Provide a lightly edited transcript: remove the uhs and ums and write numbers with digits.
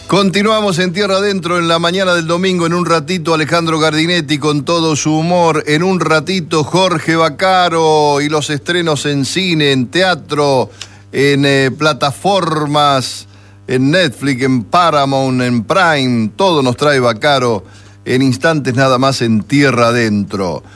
Continuamos en Tierra Adentro en la mañana del domingo. En un ratito Alejandro Gardinetti con todo su humor. En un ratito Jorge Vaccaro y los estrenos en cine, en teatro, en plataformas, en Netflix, en Paramount, en Prime. Todo nos trae Vaccaro en instantes nada más en Tierra Adentro.